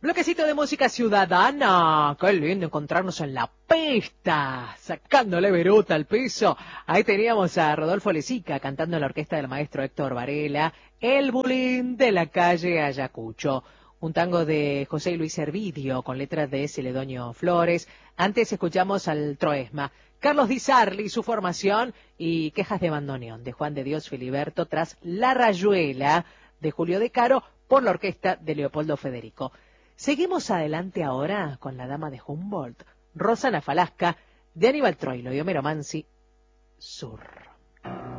Bloquecito de música ciudadana. Qué lindo encontrarnos en la pista, sacándole viruta al piso. Ahí teníamos a Rodolfo Lezica cantando en la orquesta del maestro Héctor Varela, El Bulín de la calle Ayacucho. Un tango de José Luis Hervidio con letras de Celedonio Flores. Antes escuchamos al Troesma. Carlos Di Sarli, su formación, y Quejas de bandoneón de Juan de Dios Filiberto tras La Rayuela de Julio De Caro por la orquesta de Leopoldo Federico. Seguimos adelante ahora con la dama de Humboldt, Rosana Falasca, de Aníbal Troilo y Homero Mansi, Sur.